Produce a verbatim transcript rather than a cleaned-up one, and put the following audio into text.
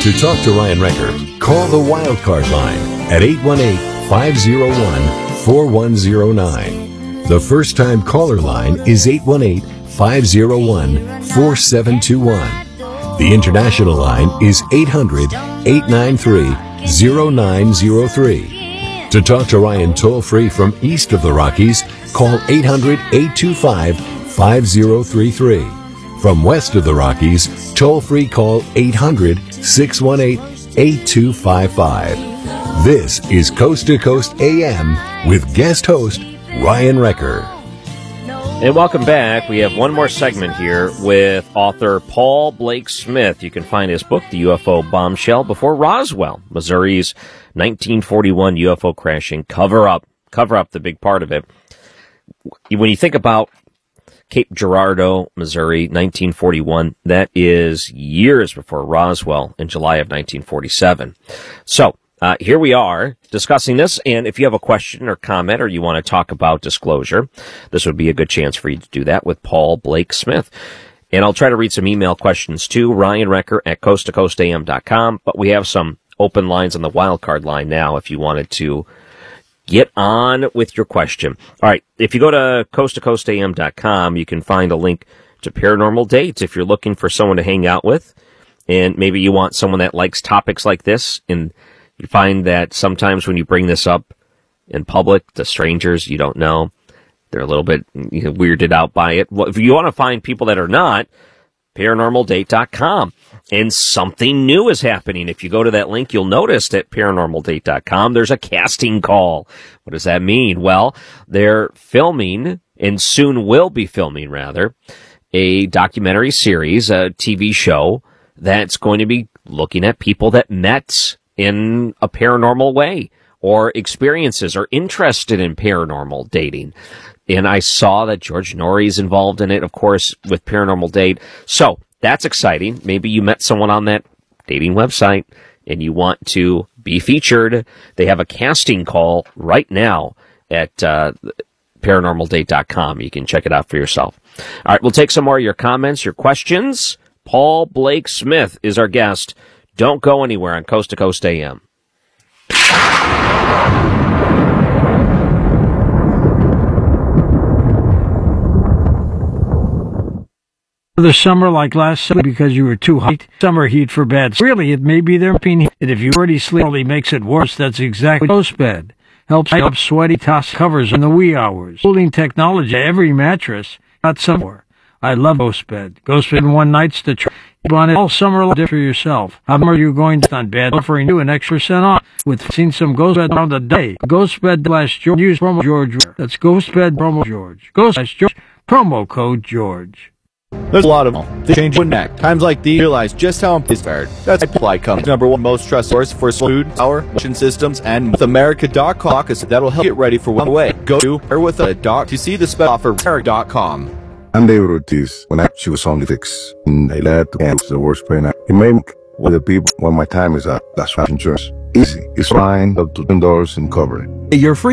To talk to Ryan Recker, call the Wildcard line at eight one eight, five oh one, four one oh nine. The first-time caller line is eight one eight, five oh one, four seven two one. The international line is eight hundred, eight nine three, oh nine oh three. To talk to Ryan toll-free from east of the Rockies, call eight hundred, eight two five, five oh three three. From west of the Rockies, toll-free call eight hundred, six one eight, eight two five five. This is Coast to Coast A M with guest host Ryan Recker. And welcome back. We have one more segment here with author Paul Blake Smith. You can find his book, The U F O Bombshell Before Roswell, Missouri's nineteen forty-one U F O crashing cover-up. Cover-up, the big part of it. When you think about Cape Girardeau, Missouri, nineteen forty-one, that is years before Roswell in July of nineteen forty-seven. So, Uh, here we are discussing this, and if you have a question or comment or you want to talk about disclosure, this would be a good chance for you to do that with Paul Blake Smith. And I'll try to read some email questions too, Ryan Recker at coast to coast a m dot com, but we have some open lines on the wildcard line now if you wanted to get on with your question. All right, if you go to coast to coast a m dot com, you can find a link to Paranormal Dates if you're looking for someone to hang out with, and maybe you want someone that likes topics like this, and you find that sometimes when you bring this up in public to strangers you don't know, they're a little bit you know, weirded out by it. Well, if you want to find people that are not, paranormal date dot com. And something new is happening. If you go to that link, you'll notice at paranormal date dot com, there's a casting call. What does that mean? Well, they're filming, and soon will be filming, rather, a documentary series, a T V show, that's going to be looking at people that met in a paranormal way, or experiences, or interested in paranormal dating. And I saw that George Norrie is involved in it, of course, with Paranormal Date. So that's exciting. Maybe you met someone on that dating website and you want to be featured. They have a casting call right now at uh, paranormal date dot com. You can check it out for yourself. All right, we'll take some more of your comments, your questions. Paul Blake Smith is our guest. Don't go anywhere on Coast to Coast A M. The summer like last summer because you were too hot. Summer heat for beds. Really, it may be their opinion that if you already sleep only makes it worse. That's exactly Ghost Bed. Helps up sweaty toss covers in the wee hours. Cooling technology every mattress. Not somewhere. I love Ghost Bed. Ghost Bed one night's to try. On it all summer long for yourself. How much are you going to on bed offering you an extra percent off with seen some Ghost Bed around the day? Ghost Bed slash George. Use promo George. That's Ghost Bed promo George. Ghost slash George. Promo code George. There's a lot of them. They change one neck. Times like these, realize just how important it's fared. That's why Supply Company's number one most trusted source for food, power, motion systems, and with America dot com. That'll help get ready for one way. Go to or with a doc to see the special offer America dot com. I'm David Ortiz. When I she was only six, and I let to cancel the worst pain. It made with the people when my time is up. That's why insurance easy. It's fine up to ten dollars and cover it. Your free